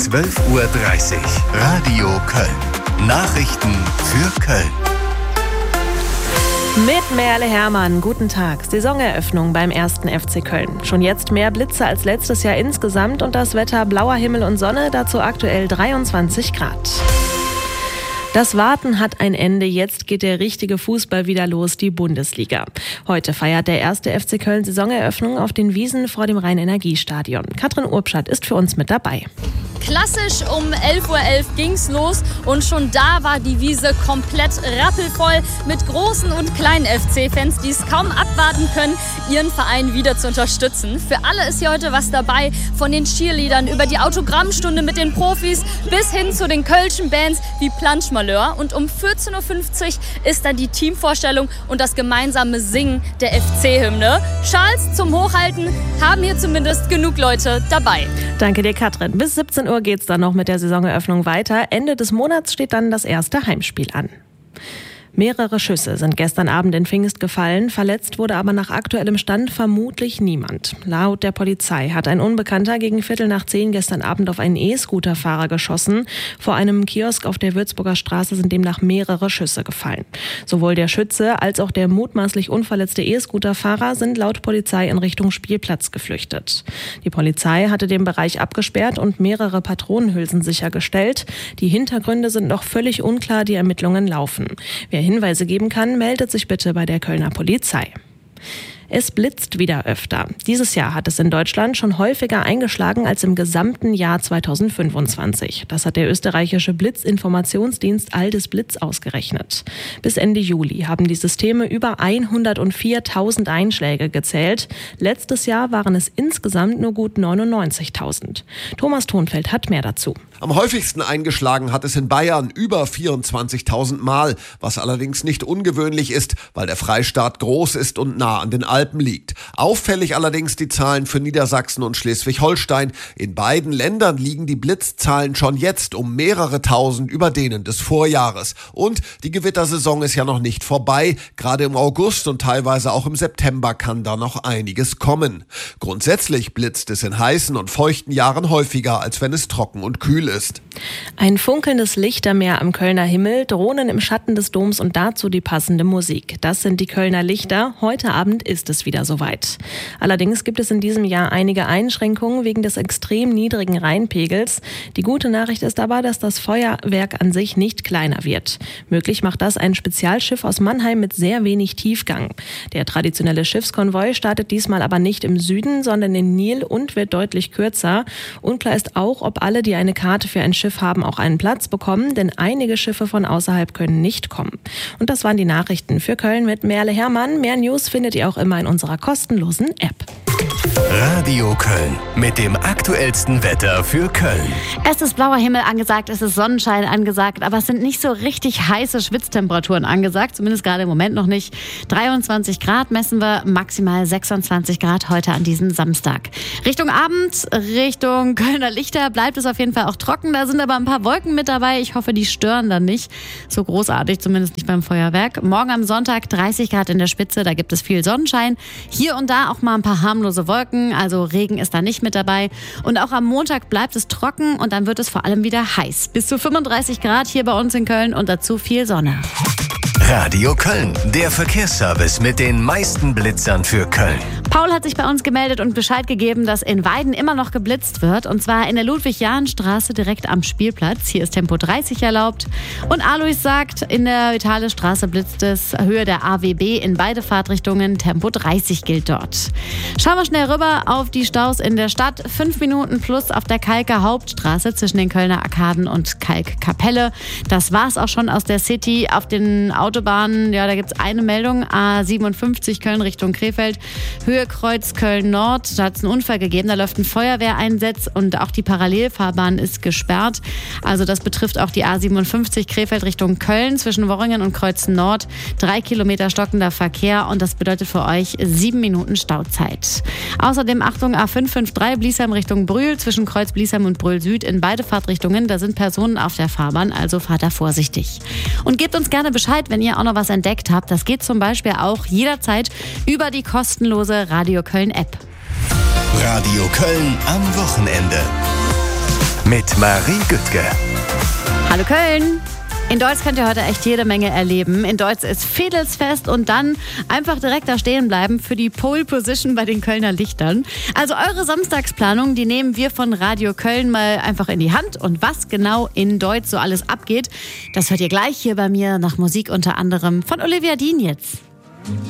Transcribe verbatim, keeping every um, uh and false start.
zwölf Uhr dreißig. Radio Köln. Nachrichten für Köln. Mit Merle Hermann, guten Tag. Saisoneröffnung beim ersten F C Köln. Schon jetzt mehr Blitze als letztes Jahr insgesamt und das Wetter blauer Himmel und Sonne, dazu aktuell dreiundzwanzig Grad. Das Warten hat ein Ende, jetzt geht der richtige Fußball wieder los, die Bundesliga. Heute feiert der erste F C Köln Saisoneröffnung auf den Wiesen vor dem Rhein-Energiestadion. Katrin Urbschat ist für uns mit dabei. Klassisch um elf Uhr elf ging's los und schon da war die Wiese komplett rappelvoll mit großen und kleinen F C-Fans, die es kaum abwarten können, ihren Verein wieder zu unterstützen. Für alle ist hier heute was dabei, von den Cheerleadern über die Autogrammstunde mit den Profis bis hin zu den kölschen Bands wie Planschmalheur. Und um vierzehn Uhr fünfzig ist dann die Teamvorstellung und das gemeinsame Singen der F C-Hymne. Schals zum Hochhalten haben hier zumindest genug Leute dabei. Danke dir, Katrin. Bis siebzehn Uhr geht's dann noch mit der Saisoneröffnung weiter. Ende des Monats steht dann das erste Heimspiel an. Mehrere Schüsse sind gestern Abend in Pfingst gefallen, verletzt wurde aber nach aktuellem Stand vermutlich niemand. Laut der Polizei hat ein Unbekannter gegen Viertel nach zehn gestern Abend auf einen E-Scooter-Fahrer geschossen. Vor einem Kiosk auf der Würzburger Straße sind demnach mehrere Schüsse gefallen. Sowohl der Schütze als auch der mutmaßlich unverletzte E-Scooter-Fahrer sind laut Polizei in Richtung Spielplatz geflüchtet. Die Polizei hatte den Bereich abgesperrt und mehrere Patronenhülsen sichergestellt. Die Hintergründe sind noch völlig unklar, die Ermittlungen laufen. Wer Hinweise geben kann, meldet sich bitte bei der Kölner Polizei. Es blitzt wieder öfter. Dieses Jahr hat es in Deutschland schon häufiger eingeschlagen als im gesamten Jahr zweitausendfünfundzwanzig. Das hat der österreichische Blitzinformationsdienst Aldis Blitz ausgerechnet. Bis Ende Juli haben die Systeme über hundertviertausend Einschläge gezählt. Letztes Jahr waren es insgesamt nur gut neunundneunzigtausend. Thomas Thonfeld hat mehr dazu. Am häufigsten eingeschlagen hat es in Bayern über vierundzwanzigtausend Mal, was allerdings nicht ungewöhnlich ist, weil der Freistaat groß ist und nah an den Alpen liegt. Auffällig allerdings die Zahlen für Niedersachsen und Schleswig-Holstein. In beiden Ländern liegen die Blitzzahlen schon jetzt um mehrere tausend über denen des Vorjahres. Und die Gewittersaison ist ja noch nicht vorbei. Gerade im August und teilweise auch im September kann da noch einiges kommen. Grundsätzlich blitzt es in heißen und feuchten Jahren häufiger, als wenn es trocken und kühl ist. Ein funkelndes Lichtermeer am Kölner Himmel, Drohnen im Schatten des Doms und dazu die passende Musik. Das sind die Kölner Lichter. Heute Abend ist es wieder soweit. Allerdings gibt es in diesem Jahr einige Einschränkungen wegen des extrem niedrigen Rheinpegels. Die gute Nachricht ist aber, dass das Feuerwerk an sich nicht kleiner wird. Möglich macht das ein Spezialschiff aus Mannheim mit sehr wenig Tiefgang. Der traditionelle Schiffskonvoi startet diesmal aber nicht im Süden, sondern in Nil und wird deutlich kürzer. Unklar ist auch, ob alle, die eine Karte für ein Schiff haben, auch einen Platz bekommen, denn einige Schiffe von außerhalb können nicht kommen. Und das waren die Nachrichten für Köln mit Merle Hermann. Mehr News findet ihr auch immer in unserer kostenlosen App. Radio Köln mit dem aktuellsten Wetter für Köln. Es ist blauer Himmel angesagt, es ist Sonnenschein angesagt, aber es sind nicht so richtig heiße Schwitztemperaturen angesagt, zumindest gerade im Moment noch nicht. dreiundzwanzig Grad messen wir, maximal sechsundzwanzig Grad heute an diesem Samstag. Richtung Abend, Richtung Kölner Lichter bleibt es auf jeden Fall auch trocken, da sind aber ein paar Wolken mit dabei. Ich hoffe, die stören dann nicht so großartig, zumindest nicht beim Feuerwerk. Morgen am Sonntag dreißig Grad in der Spitze, da gibt es viel Sonnenschein. Hier und da auch mal ein paar harmlose Wolken, also Regen ist da nicht mit dabei. Und auch am Montag bleibt es trocken und dann wird es vor allem wieder heiß. Bis zu fünfunddreißig Grad hier bei uns in Köln und dazu viel Sonne. Radio Köln, der Verkehrsservice mit den meisten Blitzern für Köln. Paul hat sich bei uns gemeldet und Bescheid gegeben, dass in Weiden immer noch geblitzt wird. Und zwar in der Ludwig-Jahn-Straße direkt am Spielplatz. Hier ist Tempo dreißig erlaubt. Und Alois sagt, in der Vitale-Straße blitzt es. Höhe der A W B in beide Fahrtrichtungen. Tempo dreißig gilt dort. Schauen wir schnell rüber auf die Staus in der Stadt. Fünf Minuten plus auf der Kalker Hauptstraße zwischen den Kölner Arkaden und Kalkkapelle. Das war's auch schon aus der City. Auf den Autobahnen, ja, da gibt's eine Meldung. A siebenundfünfzig Köln Richtung Krefeld. Höhe Kreuz Köln-Nord, da hat es einen Unfall gegeben, da läuft ein Feuerwehreinsatz und auch die Parallelfahrbahn ist gesperrt. Also das betrifft auch die A siebenundfünfzig Krefeld Richtung Köln zwischen Worringen und Kreuzen-Nord. Drei Kilometer stockender Verkehr und das bedeutet für euch sieben Minuten Stauzeit. Außerdem Achtung A fünf fünf drei Bliesheim Richtung Brühl zwischen Kreuz Bliesheim und Brühl Süd in beide Fahrtrichtungen. Da sind Personen auf der Fahrbahn, also fahrt da vorsichtig. Und gebt uns gerne Bescheid, wenn ihr auch noch was entdeckt habt. Das geht zum Beispiel auch jederzeit über die kostenlose Radio Köln App. Radio Köln am Wochenende. mit Marie Güttke. Hallo Köln! In Deutz könnt ihr heute echt jede Menge erleben. In Deutz ist Veedelsfest und dann einfach direkt da stehen bleiben für die Pole Position bei den Kölner Lichtern. Also eure Samstagsplanung, die nehmen wir von Radio Köln mal einfach in die Hand. Und was genau in Deutz so alles abgeht, das hört ihr gleich hier bei mir nach Musik unter anderem von Olivia Dean jetzt.